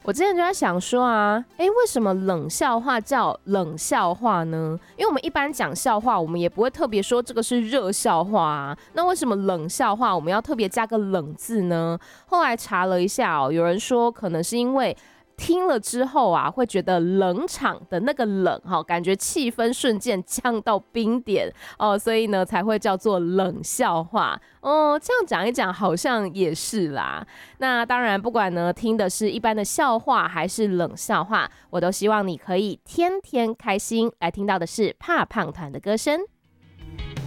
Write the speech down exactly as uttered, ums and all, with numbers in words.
我之前就在想说啊，哎，为什么冷笑话叫冷笑话呢？因为我们一般讲笑话，我们也不会特别说这个是热笑话啊。那为什么冷笑话我们要特别加个冷字呢？后来查了一下哦，有人说可能是因为听了之后啊，会觉得冷场的那个冷哈，感觉气氛瞬间降到冰点哦，所以呢才会叫做冷笑话。哦，这样讲一讲好像也是啦。那当然，不管呢听的是一般的笑话还是冷笑话，我都希望你可以天天开心。来听到的是怕胖团的歌声。